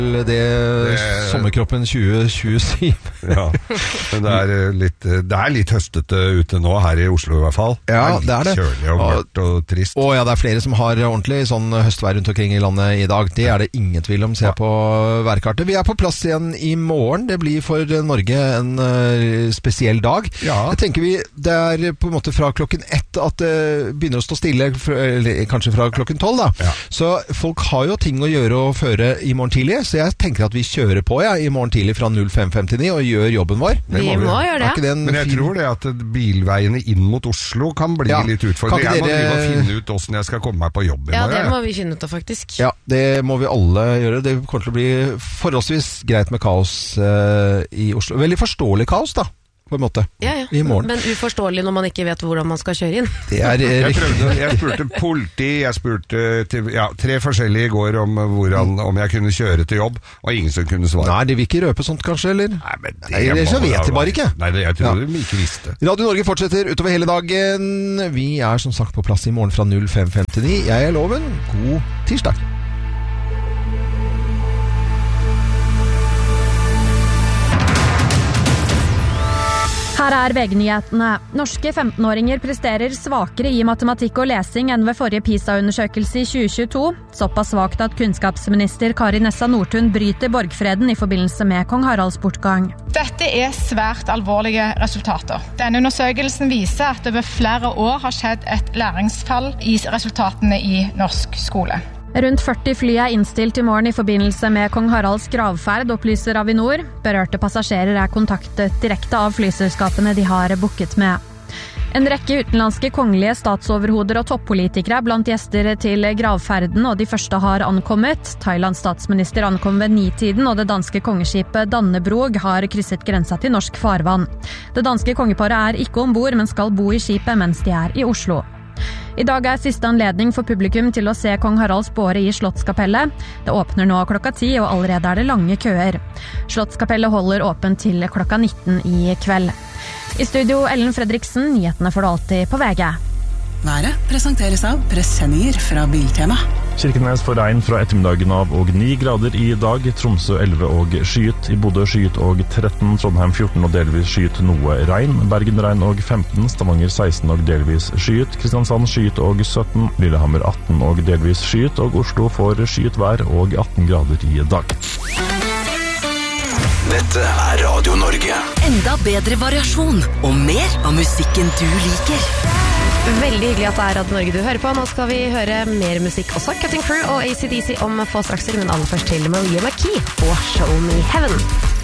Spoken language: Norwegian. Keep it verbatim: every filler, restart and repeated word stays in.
det, det sommerkroppen tjue tjuesyv. Ja, men det er litt, det er litt høstete ute nå, her i Oslo i hvert fall. Ja, det er det. Kjølig og mørkt og trist. Å ja, det er flere som har ordentlig sånn høstvær rundt omkring i landet i dag. Det er det ingen tvil om, ser jeg på værkartet. Vi er på plass igjen i morgen. Det blir for Norge en uh, spesiell dag. Ja. Jeg tenker vi, det er på en måte fra klokken ett at det begynner å stå stille, eller kanskje fra klokken tolv da. Ja. Så folk har jo ting å gjøre og føre i morgen tidlig, så jeg tenker at vi kjører på ja, i morgen tidlig fra null fem femtini og gjør jobben vår. Vi må, vi må gjøre det. det Men jeg fin... tror det at bilveiene inn mot Oslo kan bli ja. litt utfordrende. Jeg må dere... finne ut hvordan jeg skal komme meg på jobb i Ja, morgen. det må vi finne ut av faktisk. Ja, det må vi alle gjøre. Det kommer til å bli forholdsvis greit med kaos uh, i Oslo. Veldig forståelig kaos da. På en måte, ja, ja. i morgen. Men uforståelig når man ikke vet hvordan man skal kjøre inn. Det er, jeg, prøvde, jeg spurte politi, jeg spurte til, ja, tre forskjellige i går om, hvordan, om jeg kunne kjøre til jobb, og ingen som kunne svare. Nei, de vil ikke røpe sånt kanskje, eller? Nei, men det Nei, det så vet de bare ikke. Nei, det, jeg tror ja. de ikke visste. Radio Norge fortsetter utover hele dagen. Vi er som sagt på plass i morgen fra null fem femtini. Jeg er Loven. God tirsdag. Her er V G-nyhetene. Norske femtenåringer presterer svakere i matematikk og lesing enn ved forrige PISA-undersøkelse i tjue tjueto. Såpass svakt at kunnskapsminister Kari Nessa Nordtun bryter borgfreden i forbindelse med kong Haralds bortgang. Dette er svært alvorlige resultater. Denne undersøkelsen viser at over flere år har skjedd et læringsfall i resultatene i norsk skole. Rundt førti fly er innstilt i morgen i forbindelse med kong Haralds gravferd, opplyser Avinor. Berørte passasjerer er kontaktet direkte av flyselskapene de har booket med. En rekke utenlandske kongelige statsoverhoder og toppolitikere er blant gjester til gravferden, og de første har ankommet. Thailands statsminister ankom ved nitiden, og det danske kongeskipet Dannebrog har krysset grensa til norsk farvann. Det danske kongeparet er ikke ombord, men skal bo i skipet mens de er i Oslo. I dag er siste anledning for publikum til å se kong Haralds båre i Slottskapellet. Det åpner nå klokka ti, og allerede er det lange køer. Slottskapellet holder åpent til klokka nitten i kveld. I studio Ellen Fredriksen, nyhetene får du alltid på V G. Været presenteres av presenninger fra Biltema. Kirkenes får regn fra ettermiddagen av og ni grader i dag. Tromsø elleve og skyet. I Bodø skyet og tretten. Trondheim fjorten og delvis skyet noe regn. Bergen regn og femten. Stavanger seksten og delvis skyet. Kristiansand skyet og sytten. Lillehammer atten og delvis skyet. Og Oslo får skyet vær og atten grader i dag. Dette er Radio Norge. Enda bedre variasjon og mer av musikken du liker. Veldig hyggelig at det er Radio Norge du hører på. Nå skal vi høre mer musikk også. Cutting Crew og A C D C om få strakser, men aller først til Maria McKee og Show Me Heaven.